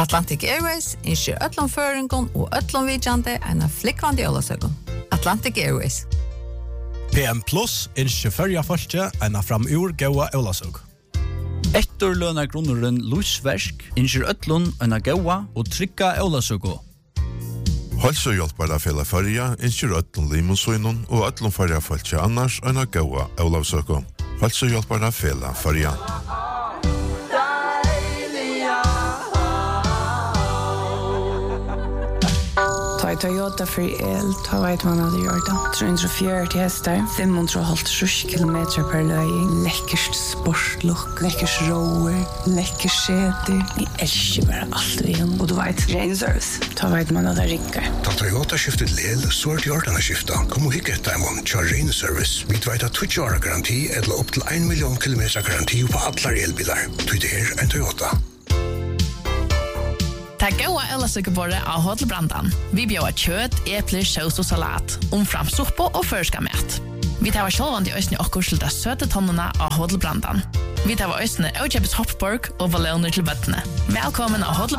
Atlantic Airways inskjer öllum føringon og öllum vidjande en flikkvandi jólasøkun. Atlantic Airways. PM Plus inskjer førja folke en framur gaua jólasøk. Etterløna grunneren Lusversk inskjer öllum en gaua og trygga jólasøku. Hälsohjälpare fela förja inskjer öllum limusøynun og öllum förja folke annars en gaua jólasøku. Hälsohjälpare fela förja. Toyota för el, ta vet man hade gjort det. 340 hästar, 550 kilometer per löj. Läckert sportlook, läckert rower, läckert säte. Ni älskar bara allt vi har. Och du vet, Rain Service, ta vet man hade rinkar. Ta Toyota skiftet lel, så är det gjort den skifta. Kom och hicka ett time till Rain Service. Vi vet att 20 år garanti eller upp till 1 miljon kilometer garanti på alla elbilar. Det är en Toyota. Ta goa ellasøkebordet av Hotelbrandan. Vi bjóa kjøtt, epler, saus og salat, omfram suppo og førska mat. Vi tar sjálvandi øysni okkur til de søte tonnene av Hotelbrandan. Vi tar øysni Øykjøpes Hopborg og balloner til bøttene. Velkommen av Hotel